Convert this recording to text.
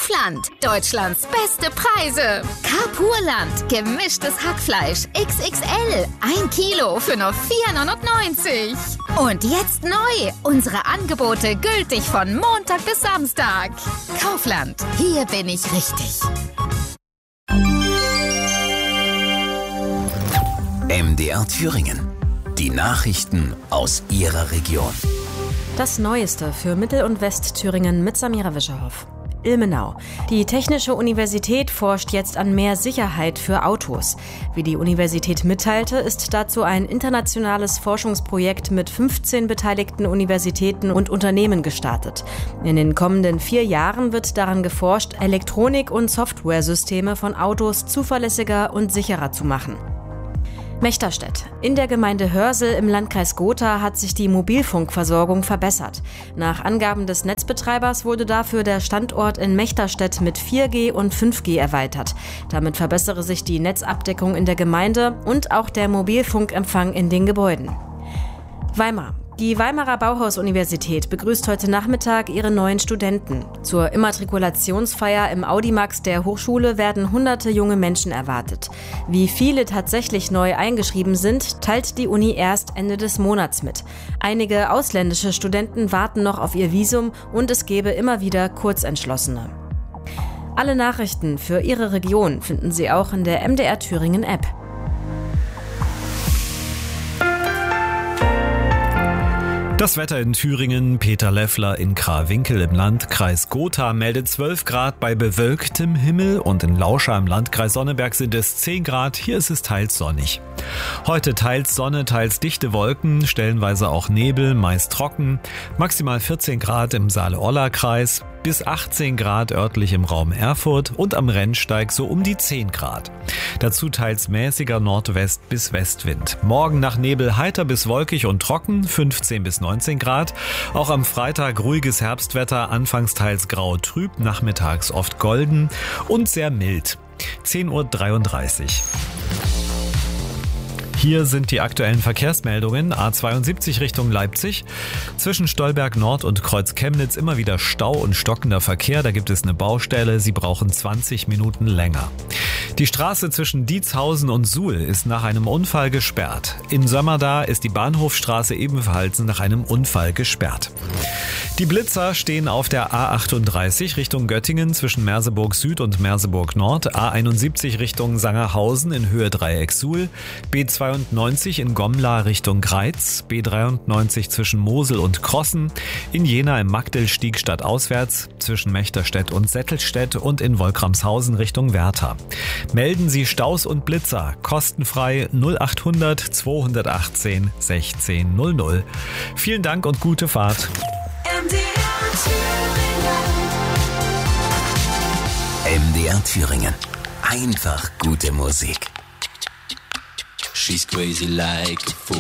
Kaufland. Deutschlands beste Preise. Carpurland. Gemischtes Hackfleisch. XXL. 1 Kilo für nur 4,99 €. Und jetzt neu. Unsere Angebote gültig von Montag bis Samstag. Kaufland. Hier bin ich richtig. MDR Thüringen. Die Nachrichten aus Ihrer Region. Das Neueste für Mittel- und Westthüringen mit Samira Wischerhoff. Ilmenau. Die Technische Universität forscht jetzt an mehr Sicherheit für Autos. Wie die Universität mitteilte, ist dazu ein internationales Forschungsprojekt mit 15 beteiligten Universitäten und Unternehmen gestartet. In den kommenden 4 Jahren wird daran geforscht, Elektronik- und Softwaresysteme von Autos zuverlässiger und sicherer zu machen. Mechterstedt. In der Gemeinde Hörsel im Landkreis Gotha hat sich die Mobilfunkversorgung verbessert. Nach Angaben des Netzbetreibers wurde dafür der Standort in Mechterstedt mit 4G und 5G erweitert. Damit verbessere sich die Netzabdeckung in der Gemeinde und auch der Mobilfunkempfang in den Gebäuden. Weimar. Die Weimarer Bauhaus-Universität begrüßt heute Nachmittag ihre neuen Studenten. Zur Immatrikulationsfeier im Audimax der Hochschule werden hunderte junge Menschen erwartet. Wie viele tatsächlich neu eingeschrieben sind, teilt die Uni erst Ende des Monats mit. Einige ausländische Studenten warten noch auf ihr Visum und es gebe immer wieder Kurzentschlossene. Alle Nachrichten für Ihre Region finden Sie auch in der MDR Thüringen App. Das Wetter in Thüringen. Peter Leffler in Krawinkel im Landkreis Gotha meldet 12 Grad bei bewölktem Himmel und in Lauscha im Landkreis Sonneberg sind es 10 Grad. Hier ist es teils sonnig. Heute teils Sonne, teils dichte Wolken, stellenweise auch Nebel, meist trocken. Maximal 14 Grad im Saale-Orla-Kreis, bis 18 Grad örtlich im Raum Erfurt und am Rennsteig so um die 10 Grad. Dazu teils mäßiger Nordwest- bis Westwind. Morgen nach Nebel heiter bis wolkig und trocken, 15 bis 19 Grad. Auch am Freitag ruhiges Herbstwetter, anfangs teils grau trüb, nachmittags oft golden und sehr mild. 10:33 Uhr. Hier sind die aktuellen Verkehrsmeldungen. A72 Richtung Leipzig. Zwischen Stolberg Nord und Kreuz Chemnitz immer wieder Stau und stockender Verkehr. Da gibt es eine Baustelle. Sie brauchen 20 Minuten länger. Die Straße zwischen Dietzhausen und Suhl ist nach einem Unfall gesperrt. In Sömmerda ist die Bahnhofstraße ebenfalls nach einem Unfall gesperrt. Die Blitzer stehen auf der A38 Richtung Göttingen zwischen Merseburg Süd und Merseburg Nord, A71 Richtung Sangerhausen in Höhe Dreieck Suhl, B92 in Gomla Richtung Greiz, B93 zwischen Mosel und Krossen, in Jena im Magdelstieg stadtauswärts zwischen Mechterstedt und Settelstedt und in Wolkramshausen Richtung Werther. Melden Sie Staus und Blitzer kostenfrei 0800 218 1600. Vielen Dank und gute Fahrt. MDR Thüringen. Einfach gute Musik. She's crazy like a fool.